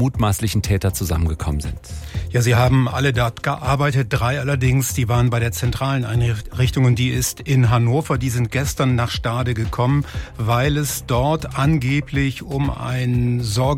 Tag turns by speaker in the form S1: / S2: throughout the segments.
S1: mutmaßlichen Täter zusammengekommen sind?
S2: Ja, sie haben alle dort gearbeitet, 3 allerdings, die waren bei der zentralen Einrichtung und die ist in Hannover. Die sind gestern nach Stade gekommen, weil es dort angeblich um ein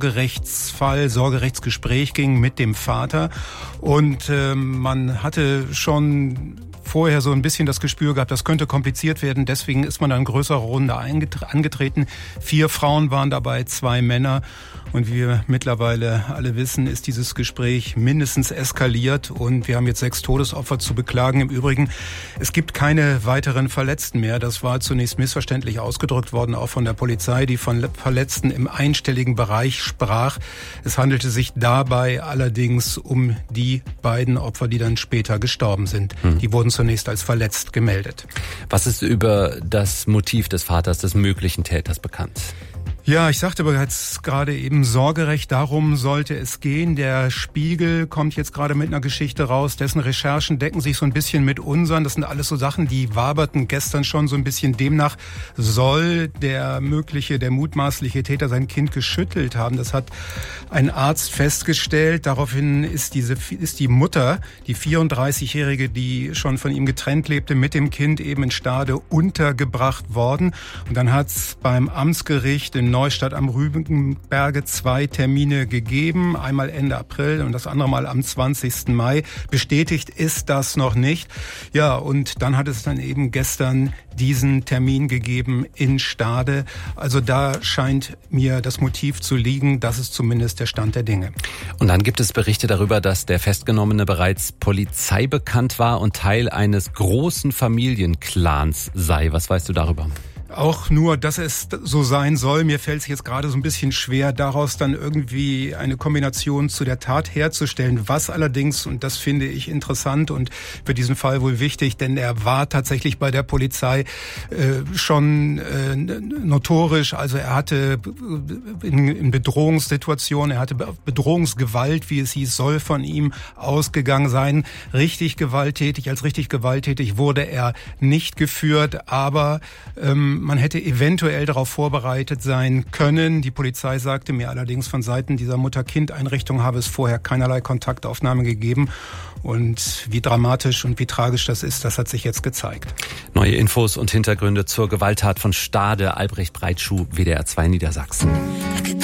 S2: Sorgerechtsgespräch ging mit dem Vater. Und man hatte schon vorher so ein bisschen das Gespür gehabt, das könnte kompliziert werden. Deswegen ist man dann in größerer Runde angetreten. 4 Frauen waren dabei, 2 Männer. Und wie wir mittlerweile alle wissen, ist dieses Gespräch mindestens eskaliert. Und wir haben jetzt 6 Todesopfer zu beklagen. Im Übrigen, es gibt keine weiteren Verletzten mehr. Das war zunächst missverständlich ausgedrückt worden, auch von der Polizei, die von Verletzten im einstelligen Bereich sprach. Es handelte sich dabei allerdings um die beiden Opfer, die dann später gestorben sind. Die wurden zunächst als verletzt gemeldet.
S1: Was ist über das Motiv des Vaters, des möglichen Täters, bekannt?
S2: Ja, ich sagte bereits gerade eben Sorgerecht, darum sollte es gehen. Der Spiegel kommt jetzt gerade mit einer Geschichte raus, dessen Recherchen decken sich so ein bisschen mit unseren. Das sind alles so Sachen, die waberten gestern schon so ein bisschen. Demnach soll der mutmaßliche Täter sein Kind geschüttelt haben. Das hat ein Arzt festgestellt. Daraufhin ist die Mutter, die 34-Jährige, die schon von ihm getrennt lebte, mit dem Kind eben in Stade untergebracht worden. Und dann hat es beim Amtsgericht in Neustadt am Rübenberge 2 Termine gegeben, einmal Ende April und das andere Mal am 20. Mai. Bestätigt ist das noch nicht. Ja, und dann hat es dann eben gestern diesen Termin gegeben in Stade. Also da scheint mir das Motiv zu liegen. Das ist zumindest der Stand der Dinge.
S1: Und dann gibt es Berichte darüber, dass der Festgenommene bereits polizeibekannt war und Teil eines großen Familienclans sei. Was weißt du darüber?
S2: Auch nur, dass es so sein soll. Mir fällt es jetzt gerade so ein bisschen schwer, daraus dann irgendwie eine Kombination zu der Tat herzustellen. Was allerdings, und das finde ich interessant und für diesen Fall wohl wichtig, denn er war tatsächlich bei der Polizei schon notorisch. Also er hatte in Bedrohungssituationen, er hatte Bedrohungsgewalt, wie es hieß, soll von ihm ausgegangen sein. Als richtig gewalttätig wurde er nicht geführt, aber man hätte eventuell darauf vorbereitet sein können. Die Polizei sagte mir allerdings, von Seiten dieser Mutter-Kind-Einrichtung habe es vorher keinerlei Kontaktaufnahme gegeben. Und wie dramatisch und wie tragisch das ist, das hat sich jetzt gezeigt.
S1: Neue Infos und Hintergründe zur Gewalttat von Stade, Albrecht Breitschuh, WDR 2 Niedersachsen.